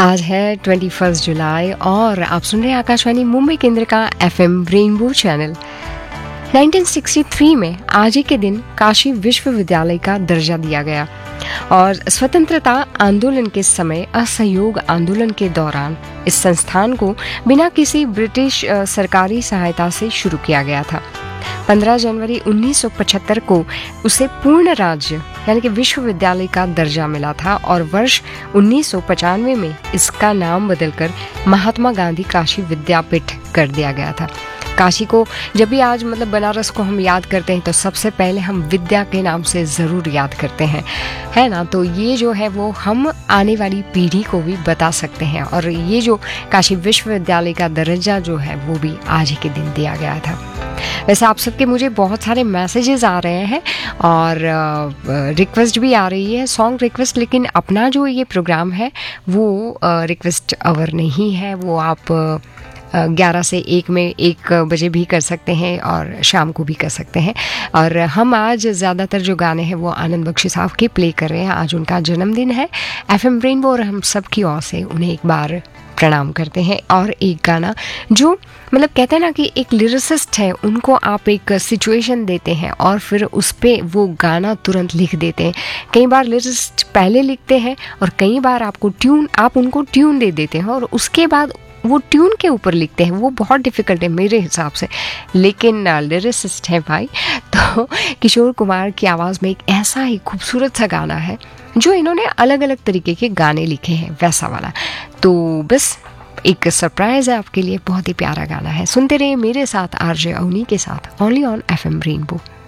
आज है 21 जुलाई और आप सुन रहे हैं आकाशवाणी मुंबई केंद्र का एफएम रेनबो चैनल। 1963 में आज ही के दिन काशी विश्वविद्यालय का दर्जा दिया गया और स्वतंत्रता आंदोलन के समय असहयोग आंदोलन के दौरान इस संस्थान को बिना किसी ब्रिटिश सरकारी सहायता से शुरू किया गया था। 15 जनवरी 1975 को उसे पूर्ण राज्य यानी कि विश्वविद्यालय का दर्जा मिला था और वर्ष 1995 में इसका नाम बदलकर महात्मा गांधी काशी विद्यापीठ कर दिया गया था। काशी को जब भी आज बनारस को हम याद करते हैं तो सबसे पहले हम विद्या के नाम से ज़रूर याद करते हैं, है ना। तो ये जो है वो हम आने वाली पीढ़ी को भी बता सकते हैं और ये जो काशी विश्वविद्यालय का दर्जा जो है वो भी आज ही के दिन दिया गया था। वैसे आप सबके मुझे बहुत सारे मैसेजेस आ रहे हैं और रिक्वेस्ट भी आ रही है, सॉन्ग रिक्वेस्ट, लेकिन अपना जो ये प्रोग्राम है वो रिक्वेस्ट आवर नहीं है। वो आप 11 से 1 बजे भी कर सकते हैं और शाम को भी कर सकते हैं। और हम आज ज़्यादातर जो गाने हैं वो आनंद बख्शी साहब के प्ले कर रहे हैं। आज उनका जन्मदिन है। एफएम रेनबो और हम सब की ओर से उन्हें एक बार प्रणाम करते हैं। और एक गाना जो कहते हैं ना कि एक लिरिसिस्ट है, उनको आप एक सिचुएशन देते हैं और फिर उस पर वो गाना तुरंत लिख देते हैं। कई बार लिरिसिस्ट पहले लिखते हैं और कई बार आप उनको ट्यून दे देते हैं और उसके बाद वो ट्यून के ऊपर लिखते हैं। वो बहुत डिफ़िकल्ट है मेरे हिसाब से, लेकिन लिरिसिस्ट है भाई। तो किशोर कुमार की आवाज़ में एक ऐसा ही खूबसूरत सा गाना है जो इन्होंने अलग अलग तरीके के गाने लिखे हैं, वैसा वाला। तो बस एक सरप्राइज़ है आपके लिए, बहुत ही प्यारा गाना है। सुनते रहिए मेरे साथ आरजे अवनी के साथ, ओनली ऑन एफएम रेनबो।